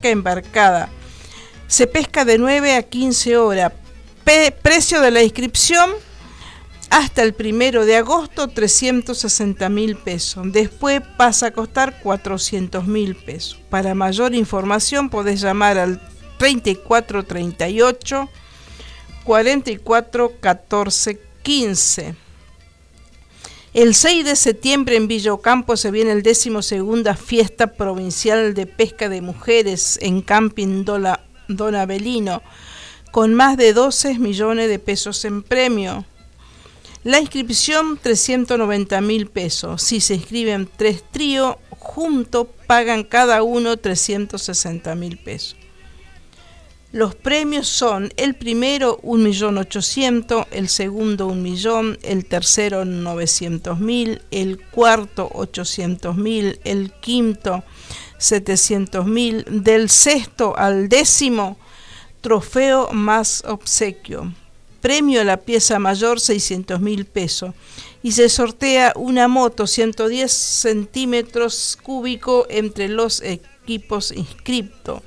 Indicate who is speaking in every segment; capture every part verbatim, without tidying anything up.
Speaker 1: pesca embarcada. Se pesca de nueve a quince horas. Pe- precio de la inscripción hasta el primero de agosto, trescientos sesenta mil pesos. Después pasa a costar cuatrocientos mil pesos. Para mayor información podés llamar al treinta y cuatro treinta y ocho, cuarenta y cuatro catorce quince. El seis de septiembre en Villa Ocampo se viene el décimo segunda fiesta provincial de pesca de mujeres en Camping Dola, Don Avelino, con más de doce millones de pesos en premio. La inscripción trescientos noventa mil pesos. Si se inscriben tres tríos, juntos pagan cada uno trescientos sesenta mil pesos. Los premios son: el primero un millón ochocientos, el segundo un millón, el tercero novecientos mil, el cuarto ochocientos mil, el quinto setecientos mil, del sexto al décimo trofeo más obsequio. Premio a la pieza mayor seiscientos mil pesos y se sortea una moto ciento diez centímetros cúbicos entre los equipos inscriptos.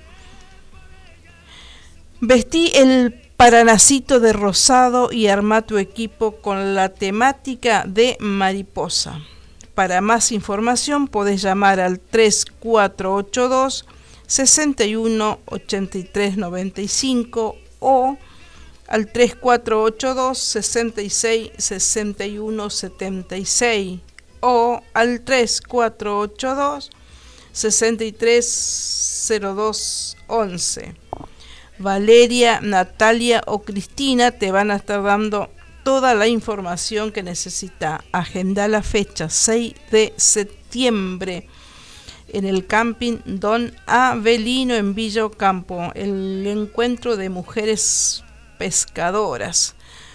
Speaker 1: Vestí el paranacito de rosado y armá tu equipo con la temática de mariposa. Para más información podés llamar al tres cuatro ocho dos, seis uno, ocho tres nueve cinco o al tres cuatro ocho dos, seis seis, seis uno siete seis o al tres cuatro ocho dos, seis tres cero dos once. Valeria, Natalia o Cristina te van a estar dando toda la información que necesita. Agenda la fecha seis de septiembre en el Camping Don Avelino en Villa Ocampo, el encuentro de mujeres pescadoras.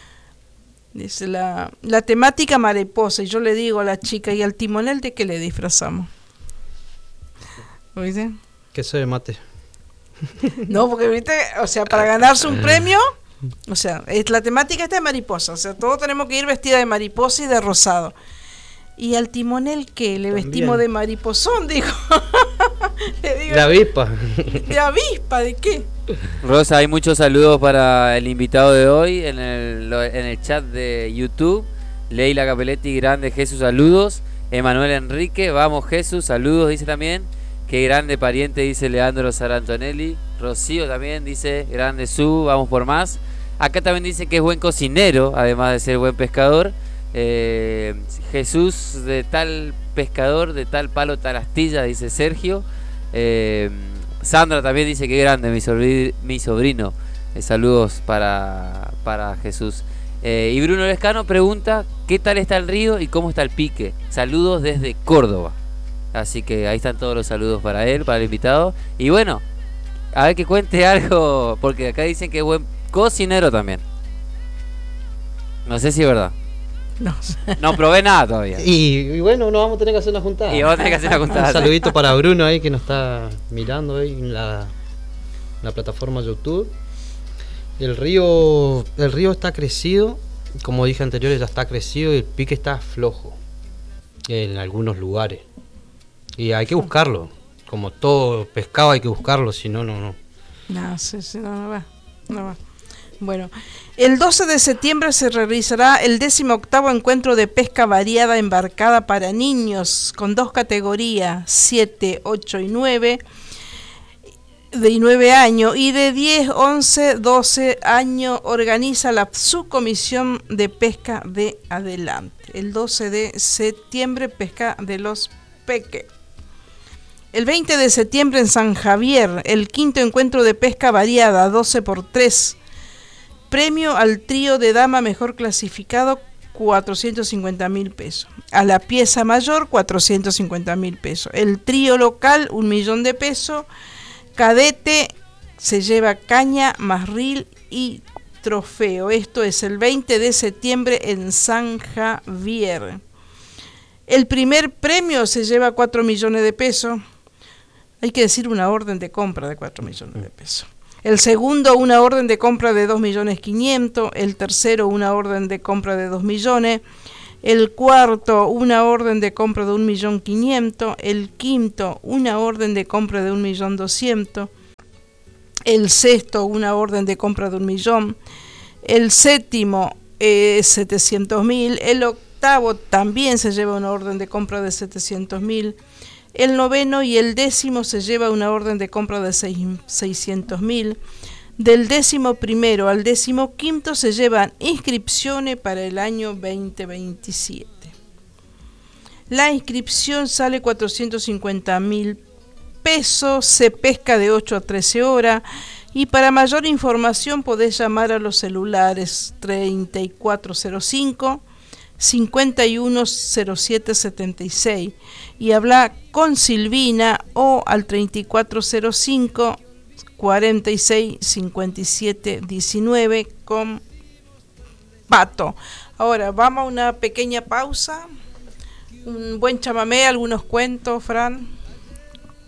Speaker 1: Dice la, la temática mariposa, y yo le digo a la chica: ¿y al timonel de qué le disfrazamos? ¿Oíste?
Speaker 2: Queso de mate.
Speaker 1: No, porque viste, o sea, para ganarse un premio, o sea, es, la temática está de mariposa, o sea, todos tenemos que ir vestida de mariposa y de rosado. ¿Y al timonel qué? Le
Speaker 2: También.
Speaker 1: Vestimos de mariposón, digo. Le digo,
Speaker 2: De avispa.
Speaker 1: ¿De avispa? ¿De qué?
Speaker 3: Rosa, hay muchos saludos para el invitado de hoy en el, en el chat de YouTube. Leila Capelletti, grande Jesús, saludos. Emanuel Enrique, vamos Jesús, saludos, dice también. Qué grande pariente, dice Leandro Sarantonelli. Rocío también dice, grande Su, vamos por más. Acá también dice que es buen cocinero, además de ser buen pescador. Eh, Jesús, de tal pescador, de tal palo, tal astilla, dice Sergio. Eh, Sandra también dice que grande mi sobrino. Mi sobrino. Eh, saludos para, para Jesús. Eh, y Bruno Lescano pregunta, ¿qué tal está el río y cómo está el pique? Saludos desde Córdoba. Así que ahí están todos los saludos para él, para el invitado. Y bueno, a ver que cuente algo, porque acá dicen que es buen cocinero también. No sé si es verdad.
Speaker 1: No,
Speaker 3: no probé nada todavía.
Speaker 2: Y, y bueno, nos vamos a tener que hacer una juntada.
Speaker 3: Y vamos a tener que hacer una juntada.
Speaker 2: Un saludito para Bruno ahí que nos está mirando ahí en la, la plataforma YouTube. El río, el río está crecido, como dije anteriormente, ya está crecido y el pique está flojo en algunos lugares. Y hay que buscarlo, como todo pescado hay que buscarlo, si no, no, no.
Speaker 1: No, sí, sí, no, no va, no va. Bueno, el doce de septiembre se realizará el décimo octavo encuentro de pesca variada embarcada para niños con dos categorías, siete, ocho y nueve, de nueve años, y de diez, once, doce años organiza la subcomisión de pesca de adelante. El doce de septiembre, pesca de los peques. El veinte de septiembre en San Javier, el quinto encuentro de pesca variada, doce por tres. Premio al trío de dama mejor clasificado, cuatrocientos cincuenta mil pesos. A la pieza mayor, cuatrocientos cincuenta mil pesos. El trío local, un millón de pesos. Cadete se lleva caña, marril y trofeo. Esto es el veinte de septiembre en San Javier. El primer premio se lleva cuatro millones de pesos. Hay que decir una orden de compra de cuatro millones de pesos. El segundo, una orden de compra de dos millones quinientos. El tercero, una orden de compra de dos millones. El cuarto, una orden de compra de un millón quinientos. El quinto, una orden de compra de un millón doscientos. El sexto, una orden de compra de un millón. El séptimo, eh, setecientos mil. El octavo también se lleva una orden de compra de setecientos mil. El noveno y el décimo se lleva una orden de compra de seiscientos mil. Del décimo primero al décimo quinto se llevan inscripciones para el año veinte veintisiete. La inscripción sale cuatrocientos cincuenta mil pesos, se pesca de ocho a trece horas y para mayor información podés llamar a los celulares treinta y cuatro cero cinco, cincuenta y uno cero siete setenta y seis y habla con Silvina o al treinta y cuatro cero cinco, cuarenta y seis cincuenta y siete diecinueve con Pato. Ahora vamos a una pequeña pausa, un buen chamamé, algunos cuentos, Fran.